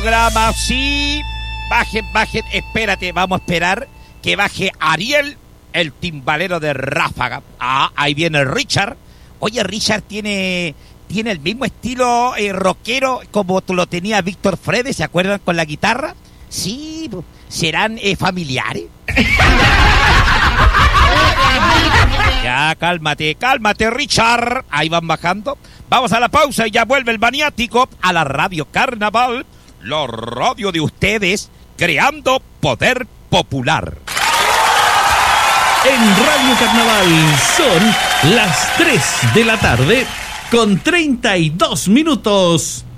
Programa, sí. Bajen, espérate, vamos a esperar que baje Ariel, el timbalero de Ráfaga. Ahí viene Richard. Oye, Richard tiene el mismo estilo rockero como lo tenía Víctor Frede, ¿se acuerdan? Con la guitarra. Sí, ¿serán familiares? Ya, cálmate, Richard. Ahí van bajando. Vamos a la pausa y ya vuelve el maniático a la Radio Carnaval, la radio de ustedes, creando poder popular. En Radio Carnaval son las 3 de la tarde con 32 minutos.